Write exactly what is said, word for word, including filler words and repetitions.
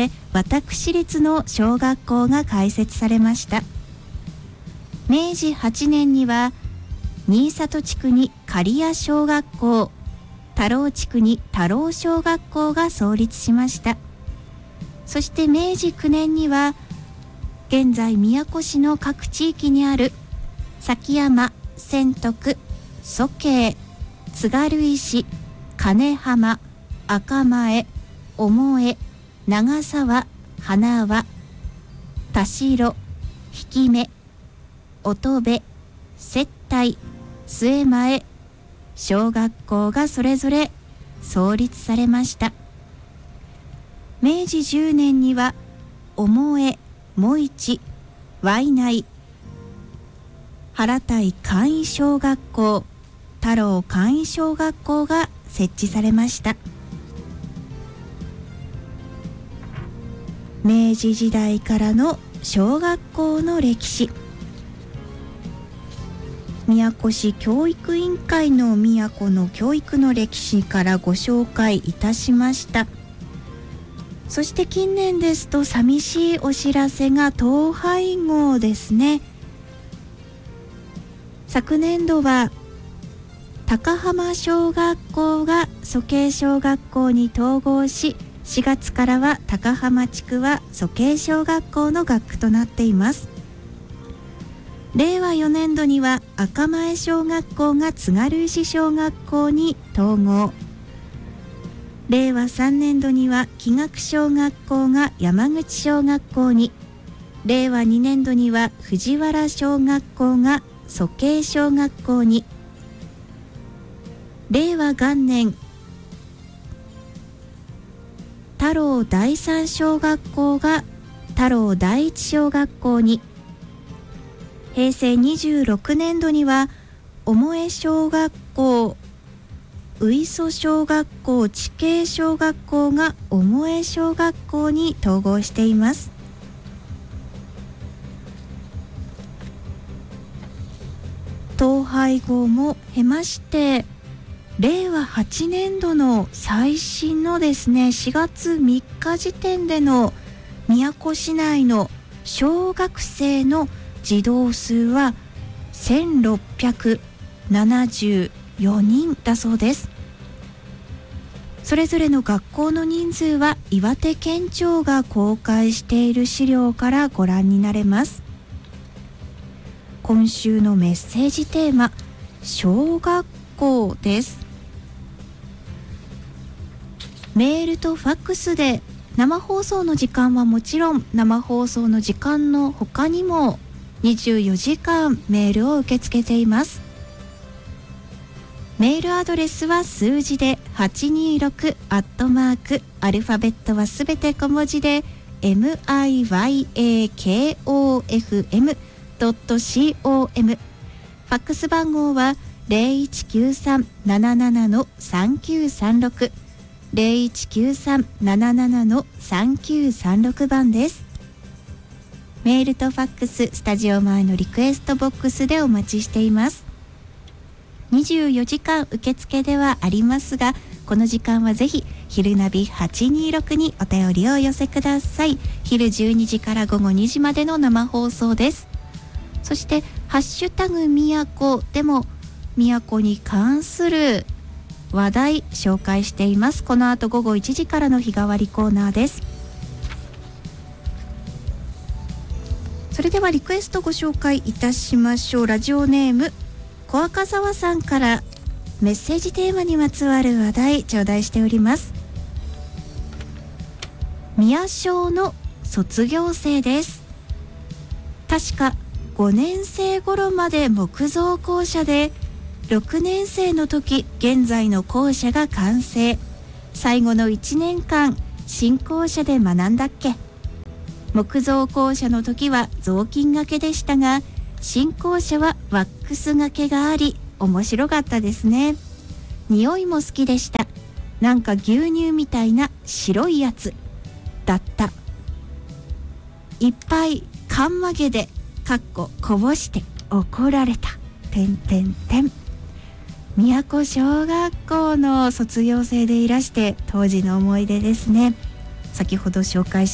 で私立の小学校が開設されました。めいじはちねんには新里地区に刈谷小学校、田老地区に田老小学校が創立しました。そしてめいじくねんには現在宮古市の各地域にある崎山、千徳、蘇慶、津軽石、金浜、赤前、重江、長沢、花輪、田代、引目、乙部、接待、末前小学校がそれぞれ創立されました。めいじじゅうねんには重江、茂市、淮内、原台簡易小学校、太郎簡易小学校が設置されました。明治時代からの小学校の歴史、宮古市教育委員会の宮古の教育の歴史からご紹介いたしました。そして近年ですと寂しいお知らせが統廃合ですね。昨年度は高浜小学校が蘇慶小学校に統合し、しがつからは高浜地区は蘇慶小学校の学区となっています。れいわよねんどには赤前小学校が津軽石小学校に統合、れいわさんねんどには木学小学校が山口小学校に、れいわにねんどには藤原小学校が蘇慶小学校に、れいわ元年太郎第三小学校が太郎第一小学校に、へいせいにじゅうろくねんどには重江小学校、宇磯小学校、地形小学校が重江小学校に統合しています。統廃合も経まして、れいわはちねんどの最新のですねしがつみっか時点での宮古市内の小学生の児童数はせんろっぴゃくななじゅうよにんだそうです。それぞれの学校の人数は岩手県庁が公開している資料からご覧になれます。今週のメッセージテーマ、小学校です。メールとファックスで生放送の時間はもちろん、生放送の時間の他にもにじゅうよじかんメールを受け付けています。メールアドレスは数字ではちにーろくアットマーク、アルファベットはすべて小文字で ミヤコフエムドットコム、 ファックス番号は ゼロいちきゅうさん なななな さんきゅうさんろく ゼロいちきゅうさん なななな さんきゅうさんろく 番です。メールとファックス、スタジオ前のリクエストボックスでお待ちしています。にじゅうよじかん受付ではありますが、この時間はぜひ昼ナビはちにーろくにお便りをお寄せください。昼じゅうにじからごごにじまでの生放送です。そしてハッシュタグみやこでもみやこに関する話題紹介しています。この後ごごいちじからの日替わりコーナーです。それではリクエストご紹介いたしましょう。ラジオネーム小赤沢さんからメッセージテーマにまつわる話題頂戴しております。宮小の卒業生です。確かごねんせい頃まで木造校舎で、ろくねんせいの時現在の校舎が完成。最後のいちねんかん新校舎で学んだっけ。木造校舎の時は雑巾がけでしたが、新校舎はワックスがけがあり面白かったですね。匂いも好きでした。なんか牛乳みたいな白いやつだった。いっぱいカンマゲでかっここぼして怒られた。てんてんてん。宮古小学校の卒業生でいらして当時の思い出ですね。先ほど紹介し